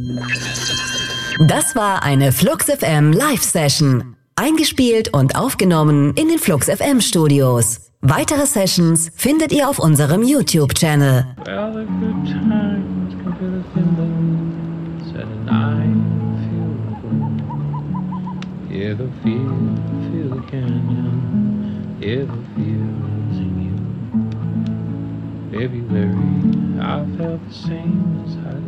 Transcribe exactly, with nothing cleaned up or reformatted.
Das war eine Flux F M Live-Session. Eingespielt und aufgenommen in den Flux F M Studios. Weitere Sessions findet ihr auf unserem YouTube-Channel. Well, the good times can feel the thimbles and I feel the gold. Yeah, the feel, feel the canyon. Yeah, the feels in you. February, I felt the same as I